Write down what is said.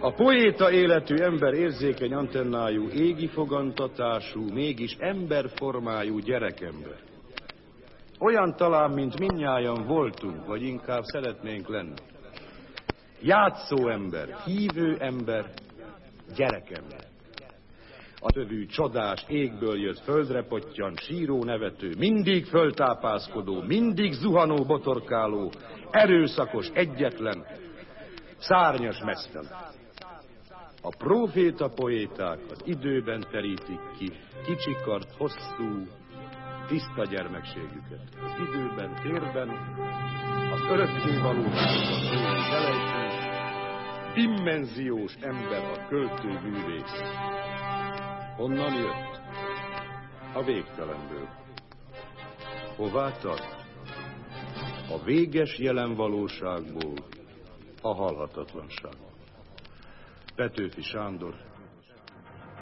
A poéta életű ember érzékeny antennájú, égi fogantatású, mégis emberformájú gyerekember. Olyan talán, mint mindnyájan voltunk, vagy inkább szeretnénk lenni. Játszó ember, hívő ember, gyerekember. A tövű csodás, égből jött, földre pottyan, síró nevető, mindig föltápászkodó, mindig zuhanó, botorkáló, erőszakos, egyetlen, szárnyas meztelen. A próféta poéták az időben terítik ki kicsikart, hosszú, tiszta gyermekségüket. Az időben, térben, az örökké valóságban felejtő, dimmenziós ember a költő művész. Honnan jött? A végtelenből. Hová tart? A véges jelen valóságból a halhatatlanság. Petőfi Sándor,